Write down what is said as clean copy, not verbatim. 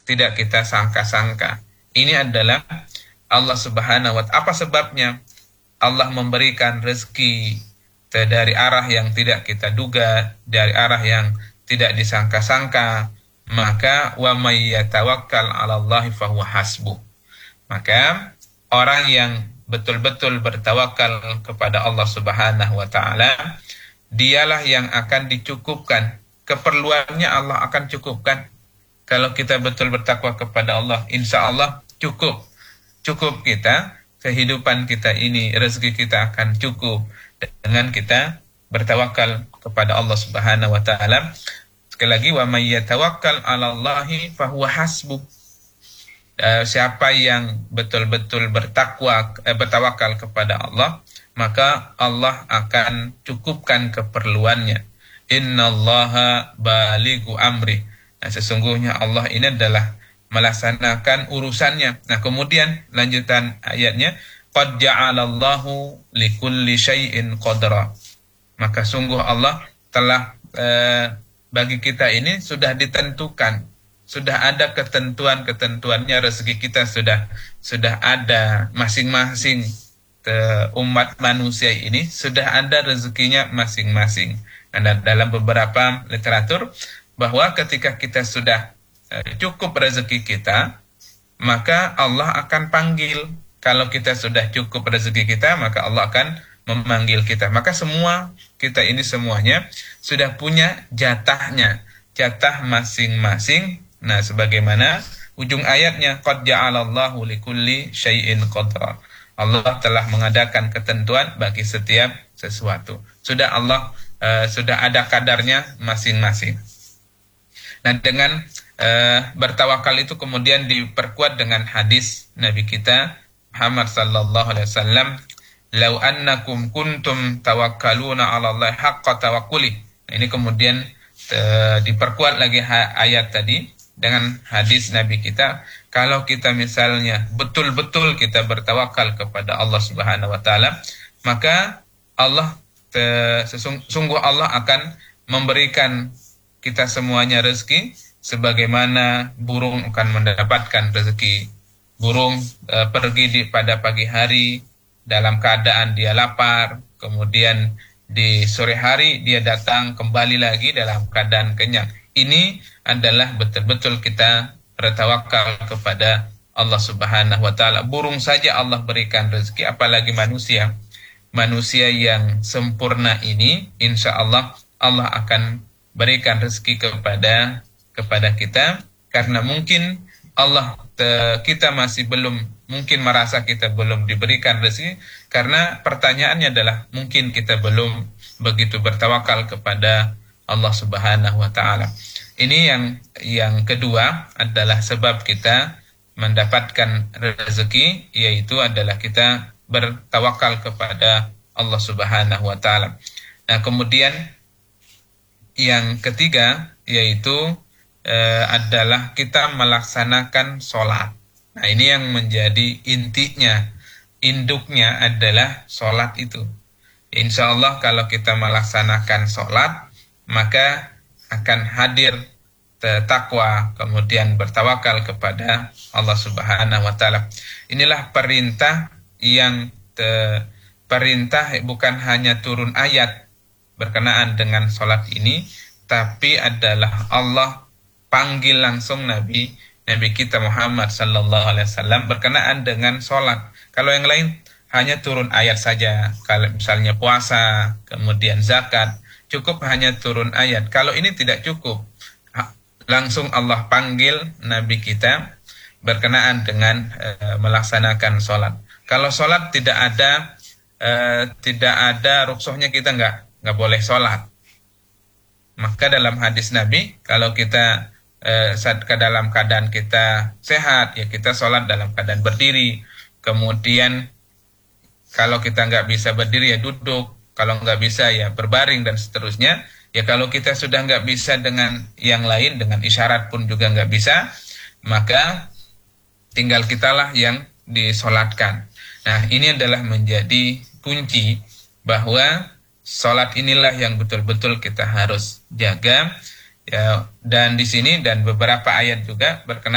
tidak kita sangka-sangka. Ini adalah Allah Subhanahu wa Ta'ala. Apa sebabnya? Allah memberikan rezeki dari arah yang tidak kita duga, dari arah yang tidak disangka-sangka. Maka wa may yatawakkal 'alallahi fahuwa hasbuh. Maka orang yang betul-betul bertawakal kepada Allah Subhanahu wa Ta'ala, dialah yang akan dicukupkan. Keperluannya Allah akan cukupkan. Kalau kita betul bertakwa kepada Allah, insya Allah cukup. Cukup kita, kehidupan kita ini, rezeki kita akan cukup dengan kita bertawakal kepada Allah Subhanahu wa Ta'ala. Sekali lagi, wa may yatawakkal 'alallahi fahuwa hasbuh. Siapa yang betul-betul bertawakal kepada Allah, maka Allah akan cukupkan keperluannya. Innallaha balighu amri. Nah, sesungguhnya Allah ini adalah melaksanakan urusannya. Nah, kemudian lanjutan ayatnya, qad ja'alallahu likulli syai'in qadra. Maka sungguh Allah telah bagi kita ini sudah ditentukan, sudah ada ketentuan-ketentuannya, rezeki kita sudah ada masing-masing. Umat manusia ini sudah ada rezekinya masing-masing. Dan dalam beberapa literatur bahwa ketika kita sudah cukup rezeki kita, maka Allah akan panggil. Kalau kita sudah cukup rezeki kita, maka Allah akan memanggil kita. Maka semua kita ini semuanya sudah punya jatahnya, jatah masing-masing. Nah, sebagaimana ujung ayatnya, qad ja'alallahu likulli syai'in qadra. Allah telah mengadakan ketentuan bagi setiap sesuatu. Sudah Allah sudah ada kadarnya masing-masing. Nah, dengan bertawakal itu kemudian diperkuat dengan hadis Nabi kita Muhammad sallallahu alaihi wasallam, "Lau annakum kuntum tawakkaluna 'ala Allah haqqa tawakkuli." Nah, ini kemudian diperkuat lagi ayat tadi dengan hadis Nabi kita, kalau kita misalnya betul-betul kita bertawakal kepada Allah Subhanahu wa Ta'ala, maka Allah sungguh Allah akan memberikan kita semuanya rezeki sebagaimana burung akan mendapatkan rezeki. Burung pergi pada pagi hari dalam keadaan dia lapar, kemudian di sore hari dia datang kembali lagi dalam keadaan kenyang. Ini adalah betul-betul kita bertawakal kepada Allah Subhanahu wa Ta'ala. Burung saja Allah berikan rezeki, apalagi manusia. Manusia yang sempurna ini, insya Allah Allah akan berikan rezeki kepada kita, karena mungkin kita masih belum, mungkin merasa kita belum diberikan rezeki, karena pertanyaannya adalah mungkin kita belum begitu bertawakal kepada Allah Subhanahu wa Ta'ala. Ini yang kedua adalah sebab kita mendapatkan rezeki, yaitu adalah kita bertawakal kepada Allah Subhanahu wa Ta'ala. Nah, kemudian yang ketiga yaitu adalah kita melaksanakan sholat. Nah, ini yang menjadi intinya, induknya adalah sholat itu. Insya Allah kalau kita melaksanakan sholat, maka akan hadir takwa, kemudian bertawakal kepada Allah Subhanahu wa Ta'ala. Inilah perintah yang perintah bukan hanya turun ayat berkenaan dengan sholat ini, tapi adalah Allah panggil langsung Nabi kita Muhammad sallallahu alaihi wasallam berkenaan dengan sholat. Kalau yang lain hanya turun ayat saja. Kalau misalnya puasa, kemudian zakat, cukup hanya turun ayat. Kalau ini tidak cukup, langsung Allah panggil Nabi kita berkenaan dengan melaksanakan sholat. Kalau sholat tidak ada rukhsahnya, kita nggak boleh sholat. Maka dalam hadis Nabi, kalau kita saat ke dalam keadaan kita sehat, ya kita sholat dalam keadaan berdiri. Kemudian kalau kita nggak bisa berdiri, ya duduk. Kalau nggak bisa, ya berbaring dan seterusnya. Ya kalau kita sudah nggak bisa dengan yang lain, dengan isyarat pun juga nggak bisa, maka tinggal kitalah yang disolatkan. Nah, ini adalah menjadi kunci bahwa sholat inilah yang betul-betul kita harus jaga. Ya, dan di sini dan beberapa ayat juga berkenaan